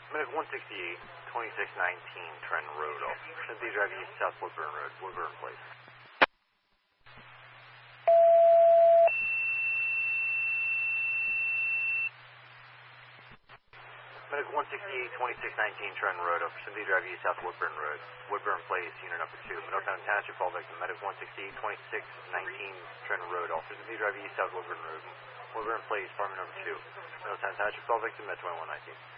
Medic 168, 2619 Trenton Road, Officer Cynthia Drive East, South Woodburn Road, Woodburn Place. Medic 168, 2619 Trenton Road, Officer Cynthia Drive East, South Woodburn Road, Woodburn Place, Unit Number 2. Middletown Township, all victim. Medic 168, 2619 Trenton Road, Officer Cynthia Drive East, South Woodburn Road, Woodburn Place, Department Number 2. Middletown Township, all victim, Med 2119.